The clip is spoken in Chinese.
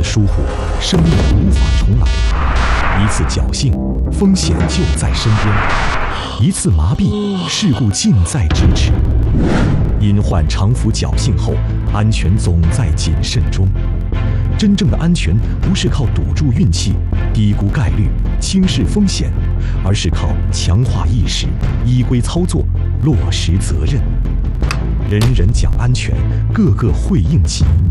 疏忽，生命无法重来；一次侥幸，风险就在身边；一次麻痹，事故近在咫尺。因患常服侥幸后，安全总在谨慎中。真正的安全不是靠赌注运气、低估概率、轻视风险，而是靠强化意识、依规操作、落实责任。人人讲安全，个个会应急。